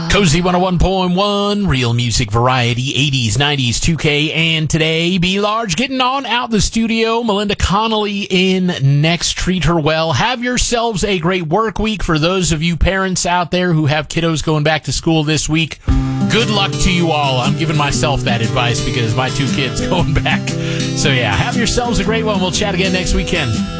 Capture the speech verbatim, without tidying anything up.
Cozy one oh one point one, real music variety, eighties, nineties, two K, and today. Be Large getting on out the studio. Melinda Connolly in next. Treat her well. Have yourselves a great work week. For those of you parents out there who have kiddos going back to school this week, good luck to you all. I'm giving myself that advice because my two kids going back. So yeah, have yourselves a great one. We'll chat again next weekend.